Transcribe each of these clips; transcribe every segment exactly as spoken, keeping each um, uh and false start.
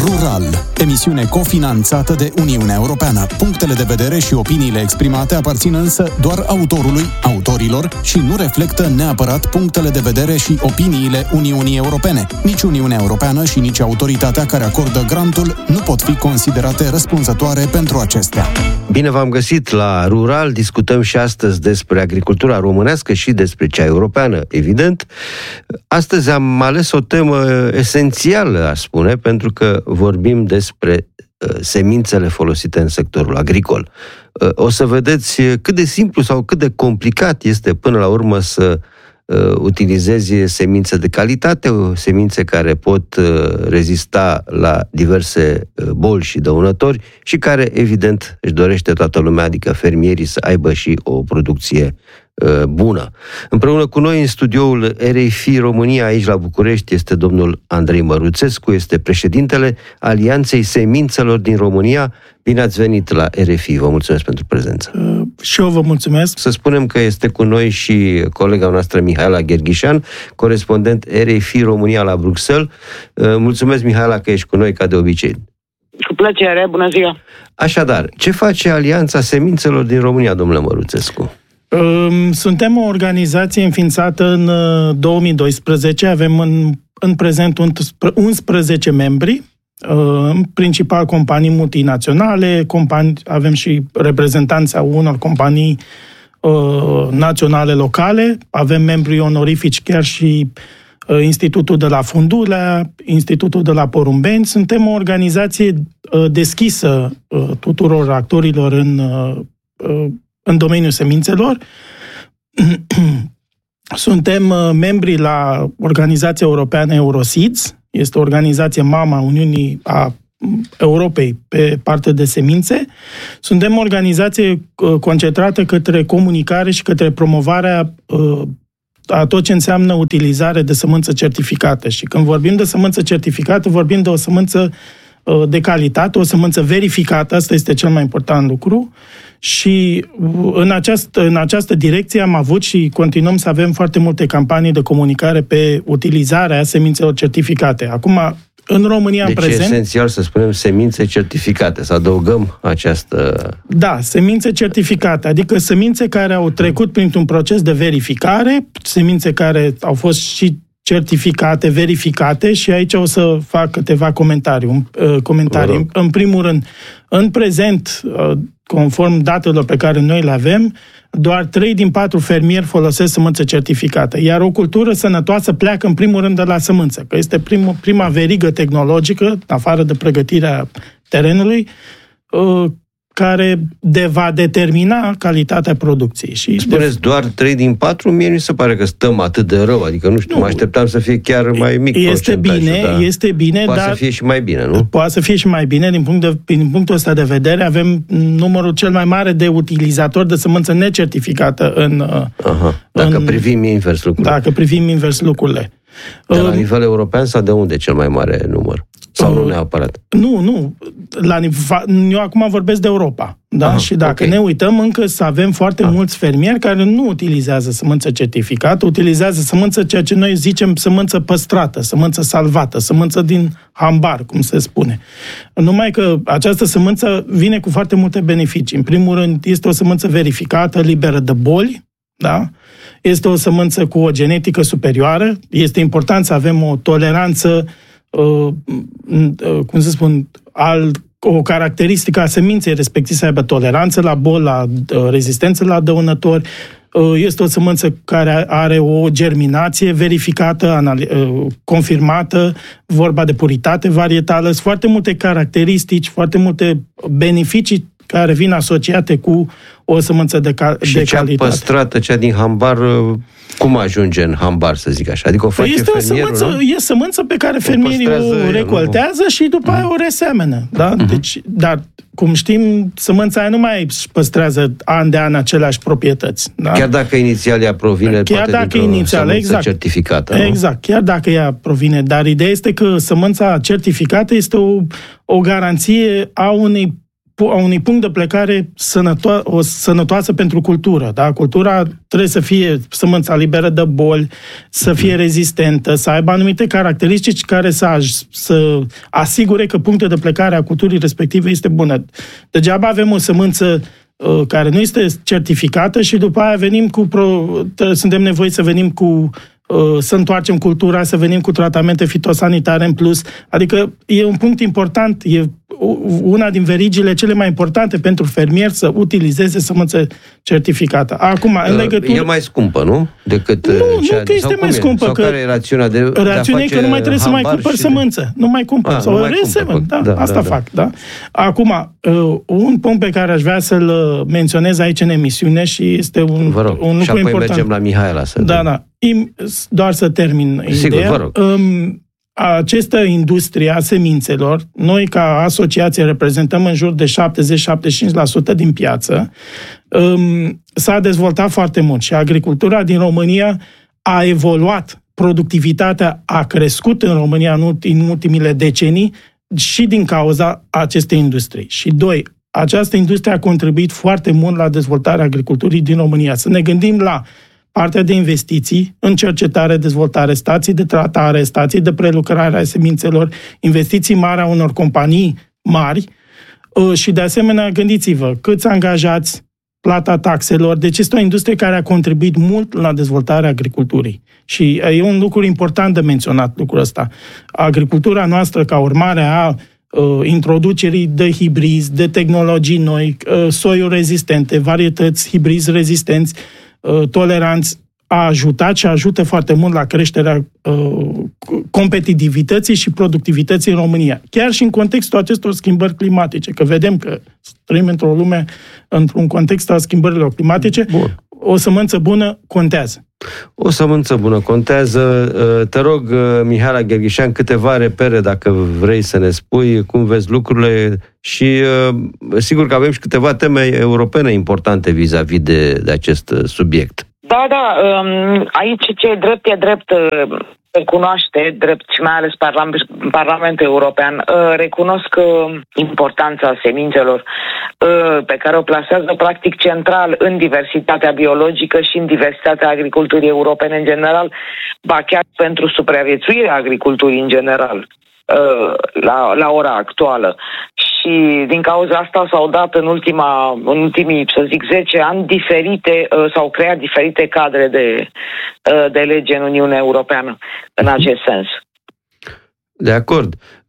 Rural, emisiune cofinanțată de Uniunea Europeană. Punctele de vedere și opiniile exprimate aparțin însă doar autorului, autorilor și nu reflectă neapărat punctele de vedere și opiniile Uniunii Europene. Nici Uniunea Europeană și nici autoritatea care acordă grantul nu pot fi considerate răspunzătoare pentru acestea. Bine v-am găsit la Rural. Discutăm și astăzi despre agricultura românească și despre cea europeană, evident. Astăzi am ales o temă esențială, aș spune, pentru că vorbim despre uh, semințele folosite în sectorul agricol. Uh, o să vedeți cât de simplu sau cât de complicat este până la urmă să uh, utilizezi semințe de calitate, semințe care pot uh, rezista la diverse uh, boli și dăunători și care, evident, își dorește toată lumea, adică fermierii, să aibă și o producție bună. Împreună cu noi în studioul R F I România, aici la București, este domnul Andrei Măruțescu, este președintele Alianței Semințelor din România. Bine ați venit la R F I, vă mulțumesc pentru prezență. Uh, și eu vă mulțumesc. Să spunem că este cu noi și colega noastră Mihaela Gherghișan, corespondent R F I România la Bruxelles. Uh, mulțumesc, Mihaela, că ești cu noi ca de obicei. Cu plăcere, bună ziua! Așadar, ce face Alianța Semințelor din România, domnule Măruțescu? Suntem o organizație înființată în două mii doisprezece, avem în, în prezent unsprezece membri, în principal companii multinaționale, companii, avem și reprezentanța unor companii uh, naționale locale, avem membri onorifici chiar și uh, Institutul de la Fundulea, Institutul de la Porumbeni. Suntem o organizație uh, deschisă uh, tuturor actorilor în uh, uh, în domeniul semințelor. Suntem membri la Organizația Europeană Euroseeds, este o organizație mama Uniunii a Europei pe partea de semințe. Suntem o organizație concentrată către comunicare și către promovarea a tot ce înseamnă utilizare de sămânță certificată. Și când vorbim de sămânță certificată, vorbim de o sămânță de calitate, o sămânță verificată, asta este cel mai important lucru. Și în această, în această direcție am avut și continuăm să avem foarte multe campanii de comunicare pe utilizarea semințelor certificate. Acum, în România, deci în prezent... Deci e esențial să spunem semințe certificate, să adăugăm această... Da, semințe certificate, adică semințe care au trecut printr-un proces de verificare, semințe care au fost și certificate, verificate, și aici o să fac câteva comentarii. comentarii. În primul rând, în prezent, conform datelor pe care noi le avem, doar trei din patru fermieri folosesc sămânță certificată, iar o cultură sănătoasă pleacă în primul rând de la sămânță, că este primul, prima verigă tehnologică, afară de pregătirea terenului, care de va determina calitatea producției. Și spuneți de... doar trei din patru, mie nu se pare că stăm atât de rău, adică nu știu, nu, mă așteptam să fie chiar mai mic este bine, dar este bine, poate dar să fie și mai bine, nu? Poate să fie și mai bine, din, punct de, din punctul ăsta de vedere, avem numărul cel mai mare de utilizatori de sămânță necertificată în... Aha, dacă în, privim invers lucrurile. Dacă privim invers lucrurile. De la nivel european sau de unde cel mai mare număr? Sau nu neapărat? Nu, nu. La, eu acum vorbesc de Europa. Da? Aha, și dacă okay. ne uităm, încă să avem foarte ah. mulți fermieri care nu utilizează sămânță certificată, utilizează sămânță, ceea ce noi zicem sămânță păstrată, sămânță salvată, sămânță din hambar, cum se spune. Numai că această sămânță vine cu foarte multe beneficii. În primul rând, este o sămânță verificată, liberă de boli, da? Este o sămânță cu o genetică superioară. Este important să avem o toleranță, uh, uh, cum să spun, al, o caracteristică a seminței, respectiv să aibă toleranță la boli, la uh, rezistență la dăunători. Uh, este o sămânță care are o germinație verificată, anali- uh, confirmată, vorba de puritate varietală. Sunt foarte multe caracteristici, foarte multe beneficii care vin asociate cu o sămânță de, ca- și de cea calitate. Păstrată, cea din hambar, cum ajunge în hambar, să zic așa? Adică o face este fermierul, o sămânță, e sămânță pe care fermierii o recoltează el, și după aia o reseamănă. Da? Uh-huh. Deci, dar, cum știm, sămânța aia nu mai își păstrează an de an aceleași proprietăți. Da? Chiar dacă inițial ea provine chiar poate dacă dintr-o inițial, sămânță exact, certificată. Exact, chiar dacă ea provine. Dar ideea este că sămânța certificată este o, o garanție a unei a unui punct de plecare sănăto- o sănătoasă pentru cultură. Da? Cultura trebuie să fie sămânța liberă de boli, să fie rezistentă, să aibă anumite caracteristici care să, aj- să asigure că punctul de plecare a culturii respective este bună. Degeaba avem o sămânță uh, care nu este certificată și după aia venim cu pro- suntem nevoiți să venim cu să întoarcem cultura, să venim cu tratamente fitosanitare în plus. Adică e un punct important, e una din verigile cele mai importante pentru fermier să utilizeze sămânță certificată. Acum, în legătură... E mai scumpă, nu? Decât nu, cea... nu că este mai scumpă. Sau că... care e rațiunea de, rațiunea de a e că nu mai trebuie să mai cumpări de... sămânță. Nu mai cumpări. A, sau resemăn. Da, da, asta da, fac. Da. Da? Acum, un punct pe care aș vrea să-l menționez aici în emisiune și este un, vă rog. un lucru și apoi important. mergem la Mihaela. Să da, da. Doar să termin Sigur, ideea. Vă rog. Această industrie a semințelor, noi ca asociație reprezentăm în jur de șaptezeci la șaptezeci și cinci la sută din piață, s-a dezvoltat foarte mult și agricultura din România a evoluat, productivitatea a crescut în România în ultimile decenii și din cauza acestei industrii. Și doi, această industrie a contribuit foarte mult la dezvoltarea agriculturii din România. Să ne gândim la partea de investiții în cercetare, dezvoltare, stații de tratare, stații de prelucrare a semințelor, investiții mari a unor companii mari și, de asemenea, gândiți-vă, câți angajați, plata taxelor. Deci este o industrie care a contribuit mult la dezvoltarea agriculturii. Și e un lucru important de menționat lucrul ăsta. Agricultura noastră, ca urmare a introducerii de hibrizi, de tehnologii noi, soiuri rezistente, varietăți, hibrizi rezistenți, toleranți, a ajutat și ajută foarte mult la creșterea uh, competitivității și productivității în România. Chiar și în contextul acestor schimbări climatice, că vedem că trăim într-o lume, într-un context al schimbărilor climatice, Bun. o sămânță bună contează. O sămânță bună contează. Te rog, Mihaela Gherghișan, câteva repere, dacă vrei să ne spui cum vezi lucrurile și sigur că avem și câteva teme europene importante vis-a-vis de, de acest subiect. Da, da, aici ce e drept, e drept, recunoaște, drept și mai ales Parlamentul European, recunosc importanța semințelor pe care o plasează practic central în diversitatea biologică și în diversitatea agriculturii europene în general, ba chiar pentru supraviețuirea agriculturii în general la, la ora actuală. Și din cauza asta s-au dat în, ultima, în ultimii, să zic, zece ani diferite, s-au creat diferite cadre de, de lege în Uniunea Europeană în acest sens. De acord.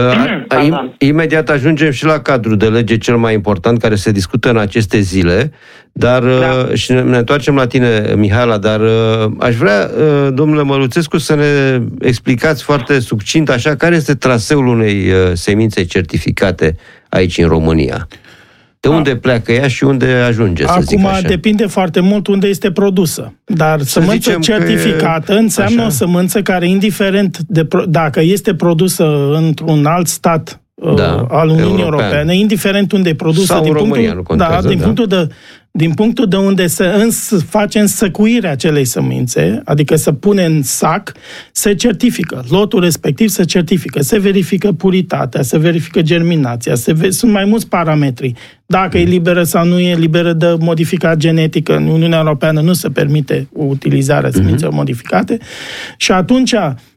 Uh, imediat ajungem și la cadrul de lege cel mai important care se discută în aceste zile, dar da. și ne întoarcem la tine, Mihaela, dar aș vrea, domnule Măluțescu, să ne explicați foarte succint așa care este traseul unei semințe certificate aici în România. De unde pleacă ea și unde ajunge, să Acum zic așa. depinde foarte mult unde este produsă. Dar să sămânță certificată înseamnă așa. O sămânță care, indiferent de pro- dacă este produsă într-un alt stat da, al Uniunii European. Europene, indiferent unde e produsă, sau din, în punctul, România, nu contează, da, din, da. punctul de, din punctul de unde se îns, face însăcuirea acelei sămânțe, adică să pune în sac, se certifică. Lotul respectiv se certifică. Se verifică puritatea, se verifică germinația, se ve- sunt mai mulți parametri. Dacă mm. e liberă sau nu e liberă de modificat genetică, în Uniunea Europeană nu se permite utilizarea semințelor mm-hmm. modificate. Și atunci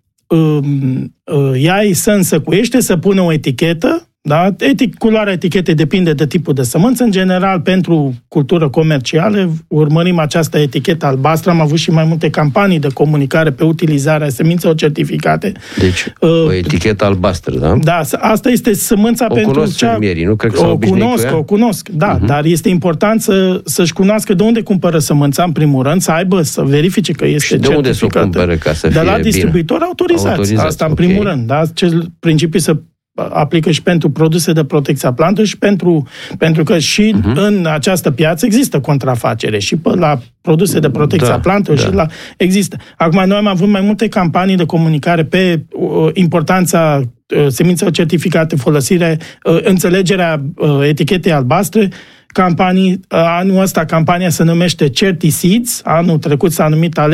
ea îi se însăcuiește, să pune o etichetă, da? Etic, culoarea etichetei depinde de tipul de sămânță. În general, pentru cultură comercială, urmărim această etichetă albastră. Am avut și mai multe campanii de comunicare pe utilizarea semințelor certificate. Deci, uh, o etichetă albastră, da? Da, asta este sămânța o pentru cunosc cea... fermierii, nu cred că s-au o obișnuit cunosc, cu ea? o cunosc, da, uh-huh. dar este important să, să-și cunoască de unde cumpără sămânța, în primul rând, să aibă, să verifice că este și de unde să o cumpere ca să de fie la distribuitori autorizați. autorizați. Asta, în okay. primul rând, da? Cel principiu să aplică și pentru produse de protecție a plantelor și pentru, pentru că și uh-huh. în această piață există contrafacere și pe la produse de protecție da, a plantelor da. și la există. Acum noi am avut mai multe campanii de comunicare pe uh, importanța uh, semințelor certificate, folosire, uh, înțelegerea uh, etichetei albastre. Campanii, uh, anul ăsta campania se numește Certiseeds, anul trecut s-a numit Alege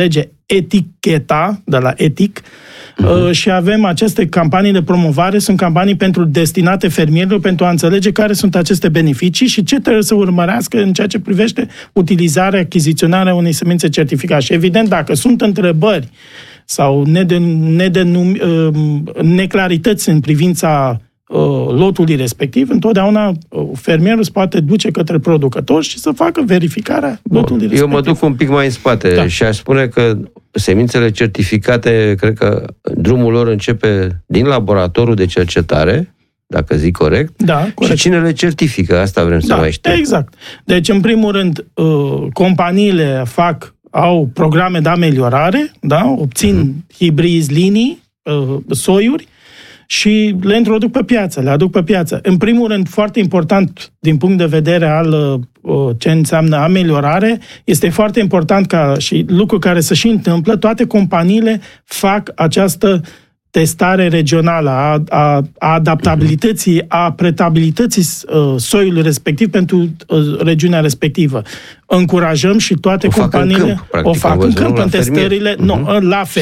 Eticheta, de la Etic, uh-huh. și avem aceste campanii de promovare, sunt campanii pentru destinate fermierilor, pentru a înțelege care sunt aceste beneficii și ce trebuie să urmărească în ceea ce privește utilizarea, achiziționarea unei semințe certificate. Și evident, dacă sunt întrebări sau nedenum, neclarități în privința lotului respectiv, întotdeauna fermierul se poate duce către producător și să facă verificarea lotului respectiv. Eu mă duc un pic mai în spate da. și aș spune că semințele certificate, cred că drumul lor începe din laboratorul de cercetare, dacă zic corect, da, corect. Și cine le certifică, asta vrem să da, mai știm. Exact. Deci, în primul rând, companiile fac, au programe de ameliorare, da, obțin uh-huh. hibrizi, linii, soiuri, și le introduc pe piață, le aduc pe piață. În primul rând, foarte important din punct de vedere al uh, ce înseamnă ameliorare, este foarte important ca și lucru care se și întâmplă, toate companiile fac această testare regională a, a, a adaptabilității, a pretabilității uh, soiului respectiv pentru uh, regiunea respectivă. Încurajăm și toate o companiile fac în câmp, practic, o fac în câmp, în testările, uh-huh. nu, la